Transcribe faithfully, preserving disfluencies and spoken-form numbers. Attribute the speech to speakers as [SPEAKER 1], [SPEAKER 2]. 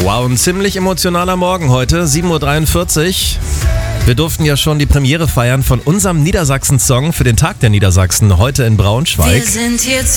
[SPEAKER 1] Wow, ein ziemlich emotionaler Morgen heute, sieben Uhr dreiundvierzig. Wir durften ja schon die Premiere feiern von unserem Niedersachsen-Song für den Tag der Niedersachsen heute in Braunschweig.
[SPEAKER 2] Wir sind jetzt